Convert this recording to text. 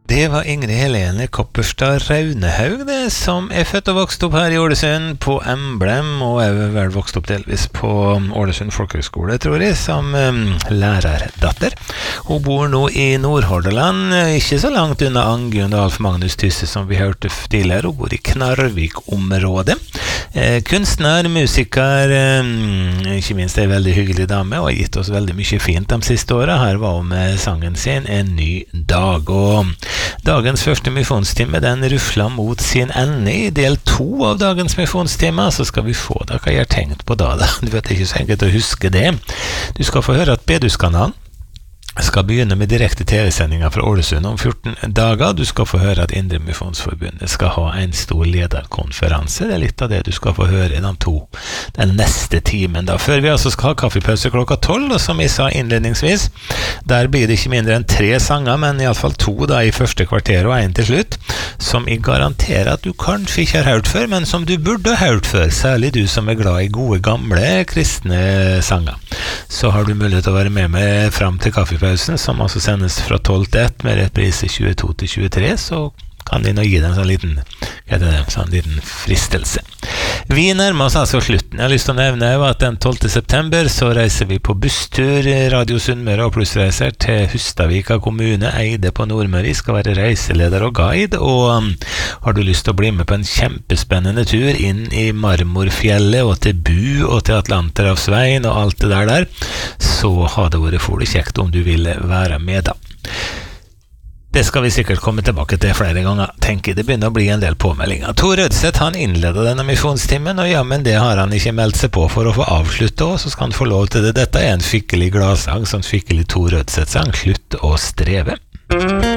Det var Ingrid Helene Kopperstad Raunehaug, det, som født og vokst opp her i Ålesund på Emblem, og vel vokst opp delvis på Ålesund Folkehøgskole, tror jeg, som lærerdatter. Hun bor nå i Nordhordaland, ikke så langt unna Angunn og Alf Magnus Tysse, som vi hørte tidligere. Hun bor i Knarvik-området. Kunstner, musiker, ikke minst en veldig hyggelig dame, og har gitt oss veldig mye fint de siste årene. Her var hun med sangen sin En ny dag, og dagens første misjonstime, den rufla mot sin ende. I del 2 av dagens misjonstime, så skal vi få det hva jeg har tenkt på da. Du vet ikke så enkelt å huske det. Du skal få høre at Beduskanalen skal begynne med direkte TV-sendinger fra Ålesund om 14 dager. Du skal få høre at Indre Misjonsforbundet skal ha en stor lederkonferanse. Det er litt av det du skal få høre den neste timen da. Før vi altså skal ha kaffepause klokka 12, og som jeg sa innledningsvis, der blir det ikke mindre enn 3 sanger, men i alle fall 2 da i første kvarter og 1 til slutt, som jeg garanterer at du kanskje ikke har hørt før, men som du burde ha hørt før, særlig du som er glad i gode, gamle kristne sanger. Så har du mulighet til å være med meg frem til kaffepausen, som altså sendes fra 12 til 1 med reprise 22 til 23, så kan de nå gi deg en sånn liten fristelse. Vi nærmer oss altså slutten. Jeg har lyst til å nevne at den 12. september så reiser vi på busstur, Radio Sunnmøre og Plussreiser til Hustadvika kommune, Eide på Nordmøre. Jeg skal være reiseleder og guide, og har du lyst til å bli med på en kjempespennende tur inn i Marmorfjellet og til Bu og til Atlanterhavsveien og alt det der, så har det vært for det kjekt om du vil være med da. Det skal vi sikkert komme tilbake til flere ganger, tenker jeg. Det begynner å bli en del påmeldinger. Tor Rødseth, han innledet denne misjonstimen, og ja, men det har han ikke meldt seg på for å få avslutte, og så skal han få lov til det. Dette er en skikkelig gladsang, sånn skikkelig Tor Rødseth-sang. Slutt å streve.